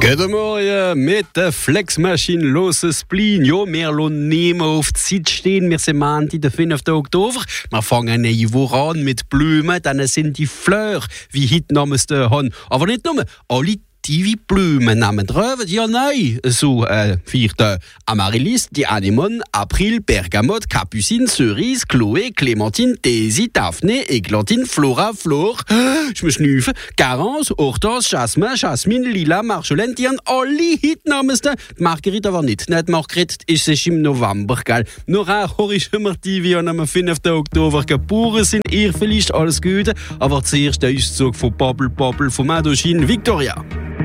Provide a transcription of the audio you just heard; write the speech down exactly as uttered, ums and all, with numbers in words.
Guten Morgen mit der Flexmaschine loses Spleen. Ja, wir lassen nicht mehr auf die Zeit stehen. Wir sind Montag, der fünften Oktober. Wir fangen eine Woche an mit Blumen. Dann sind die Fleur, wie heute namens der haben. Aber nicht nur, alle die Blumen nehmen drauf. Ja, nein. So, äh, vierte Amaryllis, die Anemone, April, Bergamotte, Capucine, Cerise, Chloé, Clémentine, Daisy, Daphné, Églantine, Flora, Flor, ich muss schnüffeln, Garance, Hortense, Jasmin, Jasmine, Lila, Marjolaine, die haben alle Hitnamen. Die Marguerite aber nicht. Nicht Marguerite ist es im November, gell? Nur auch horischen wir die, wie am fünften Oktober geboren sind. Ihr vielleicht alles Gute, aber zuerst der Auszug von Bubble Bubble von Indochine Victoria.